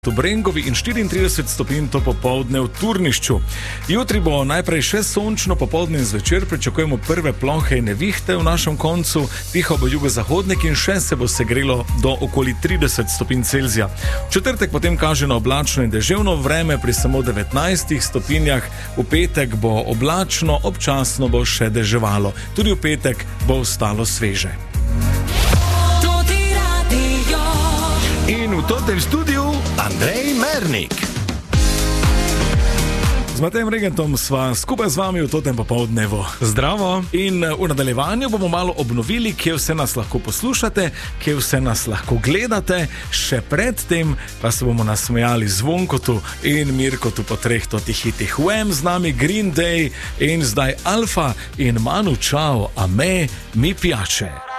V Brengovi in 34 stopinj to popoldne v Turnišču. Jutri bo najprej še sončno, popoldne in zvečer pričakujemo prve plohe in nevihte v našem koncu, pihal bo jugozahodnik in še se bo segrelo do okoli 30 stopinj Celzija. V četrtek potem kaže na oblačno in deževno vreme pri samo 19 stopinjah, v petek bo oblačno, občasno bo še deževalo. Tudi v petek bo ostalo sveže. In v tem studiu Andrej Mernik. Z Matejem Regentom sva skupaj z vami v tem popoldnevu. Zdravo. In v nadaljevanju bomo malo obnovili, kje vse nas lahko poslušate, kje vse nas lahko gledate. Še predtem pa se bomo nasmejali Zvonkotu in Mirkotu po 3 hitih. Wham, z nami Green Day in zdaj Alfa in Manu Chao, a me mi piace.